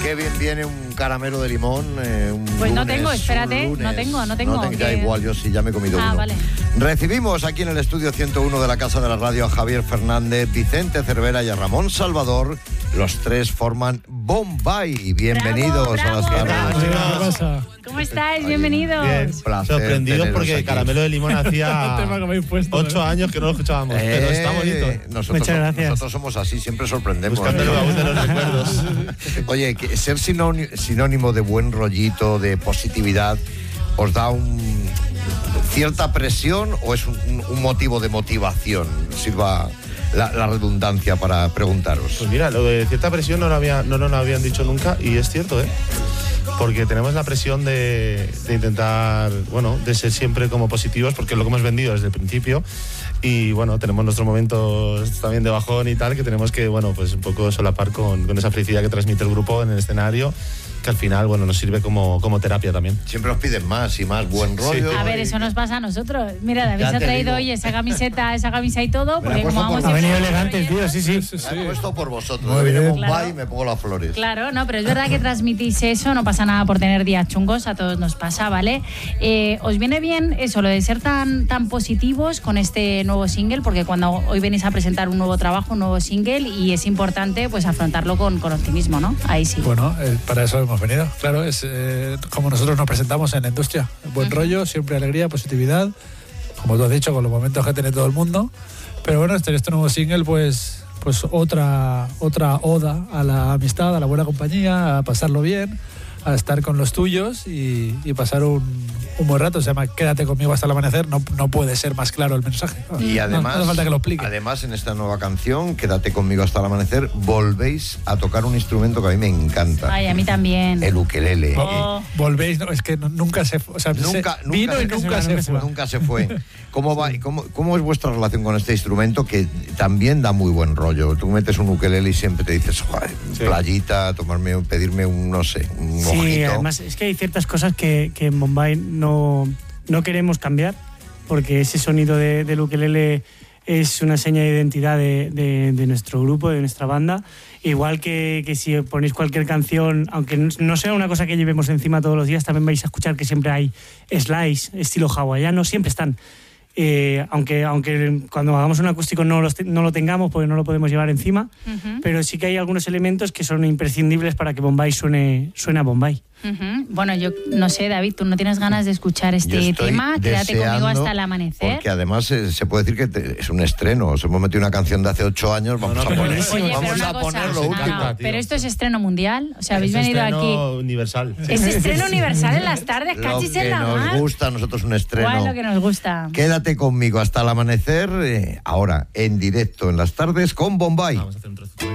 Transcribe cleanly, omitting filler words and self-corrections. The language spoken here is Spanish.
Qué bien viene un caramelo de limón. Pues no lunes, tengo, espérate, no tengo. Ya igual, yo sí, ya me he comido uno. Vale. Recibimos aquí en el estudio 101 de la Casa de la Radio a Javier Fernández, Vicente Cervera y a Ramón Salvador. Los tres forman Bombay. Bienvenidos bravo, a las tardes. ¿Qué pasa? ¿Cómo estáis? Bienvenidos. Bien, Placer sorprendidos teneros porque aquí. caramelo de limón hacía El tema que me habéis puesto, 8 años que no lo escuchábamos, pero está bonito. Muchas gracias. Nosotros somos así, siempre sorprendemos. Buscando el baúl de los recuerdos. Oye, que ser sinónimo de buen rollito, de positividad, ¿os da cierta presión o es un motivo de motivación? Sirva la redundancia para preguntaros. Pues mira, lo de cierta presión no nos lo habían dicho nunca y es cierto, ¿eh? Porque tenemos la presión de intentar, bueno, de ser siempre como positivos, porque es lo que hemos vendido desde el principio. Y bueno, tenemos nuestros momentos también de bajón y tal, que tenemos que, bueno, pues un poco solapar con esa felicidad que transmite el grupo en el escenario, que al final, bueno, nos sirve como terapia también. Siempre os piden más y más buen rollo. A ver, eso nos pasa a nosotros. Mira, David Ya se ha te traído digo. hoy esa camisa y todo, porque como vamos Ha venido siempre elegante, tío, sí. Me he puesto por vosotros. Muy Viene bien. Bombay Claro. y me pongo las flores. Claro, no, pero es verdad que transmitís eso, no pasa nada por tener días chungos, a todos nos pasa, ¿vale? ¿Os viene bien eso, lo de ser tan positivos con este nuevo single? Porque cuando hoy venís a presentar un nuevo trabajo, un nuevo single, y es importante pues afrontarlo con optimismo, ¿no? Ahí sí. Bueno, para eso hemos venido, claro, es como nosotros nos presentamos en la industria. Buen rollo, siempre alegría, positividad, como tú has dicho, con los momentos que tiene todo el mundo. Pero bueno, este nuevo single, pues otra oda a la amistad, a la buena compañía, a pasarlo bien, a estar con los tuyos y pasar un buen rato. Se llama Quédate conmigo hasta el amanecer. No puede ser más claro el mensaje. Y además, no hace falta que lo explique. Además, en esta nueva canción, Quédate conmigo hasta el amanecer, volvéis a tocar un instrumento que a mí me encanta. Ay, a mí también. El ukelele. Oh. Volvéis, no, es que nunca se fue. O sea, vino y nunca se fue. Nunca se fue. ¿Cómo va? ¿Cómo es vuestra relación con este instrumento que también da muy buen rollo? Tú metes un ukelele y siempre te dices, joder, playita, pedirme un, no sé, un mojito. Sí, además es que hay ciertas cosas que en Bombay no queremos cambiar, porque ese sonido del ukelele es una seña de identidad de nuestro grupo, de nuestra banda. Igual que si ponéis cualquier canción, aunque no sea una cosa que llevemos encima todos los días, también vais a escuchar que siempre hay slides, estilo hawaiano, siempre están. Aunque cuando hagamos un acústico no lo tengamos porque no lo podemos llevar encima, pero sí que hay algunos elementos que son imprescindibles para que Bombay suene a Bombay. Bueno, yo no sé, David, ¿tú no tienes ganas de escuchar este tema? Quédate conmigo hasta el amanecer. Porque además se puede decir que es un estreno. Os hemos metido una canción de hace 8 años, vamos a poner. Oye, vamos pero a una poner cosa, lo último. pero esto es estreno mundial, o sea, habéis Es venido estreno aquí. universal. Es estreno universal en las tardes, Lo cachis que en la nos mar. gusta a nosotros un estreno. ¿Cuál es lo que nos gusta? Quédate conmigo hasta el amanecer, ahora en directo en las tardes con Bombay. Vamos a hacer un trozo.